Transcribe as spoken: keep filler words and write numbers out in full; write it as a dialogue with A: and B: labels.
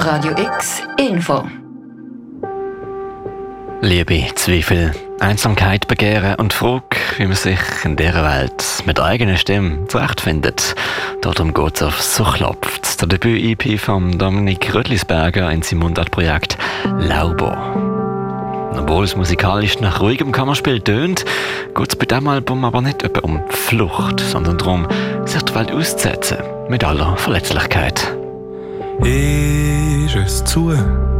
A: Radio X Info. Liebe, Zweifel, Einsamkeit, Begehren und Frage, wie man sich in dieser Welt mit eigener Stimme zurechtfindet. Darum geht es auf «So klopft», der Debüt-E P von Dominik Rödlisberger in seinem Mundart-Projekt «Lauber». Obwohl es musikalisch nach ruhigem Kammerspiel tönt, geht es bei diesem Album aber nicht etwa um Flucht, sondern darum, sich die Welt auszusetzen, mit aller Verletzlichkeit.
B: Ist es zu?